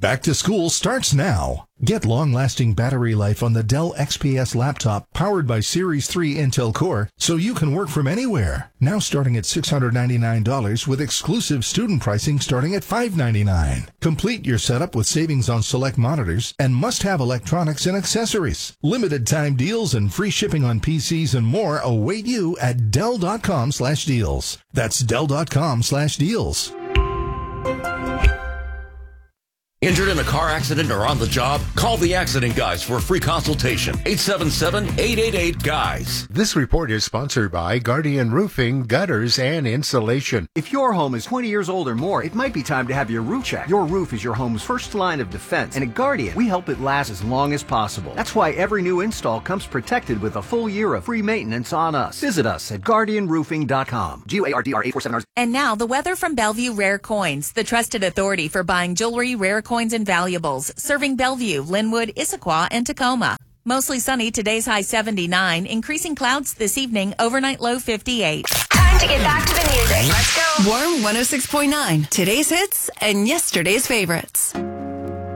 Back to school starts now. Get long-lasting battery life on the Dell XPS laptop powered by Series 3 Intel Core so you can work from anywhere. Now starting at $699 with exclusive student pricing starting at $599. Complete your setup with savings on select monitors and must-have electronics and accessories. Limited time deals and free shipping on PCs and more await you at Dell.com/deals. That's Dell.com/deals. Injured in a car accident or on the job? Call the Accident Guys for a free consultation. 877-888-GUYS. This report is sponsored by Guardian Roofing, Gutters, and Insulation. If your home is 20 years old or more, it might be time to have your roof checked. Your roof is your home's first line of defense, and at Guardian, we help it last as long as possible. That's why every new install comes protected with a full year of free maintenance on us. Visit us at GuardianRoofing.com. GUARDR 847. And now the weather from Bellevue Rare Coins, the trusted authority for buying jewelry, rare coins, and valuables, serving Bellevue, Linwood, Issaquah, and Tacoma. Mostly sunny, today's high 79, increasing clouds this evening, overnight low 58. Time to get back to the music. Let's go. Warm 106.9, today's hits and yesterday's favorites.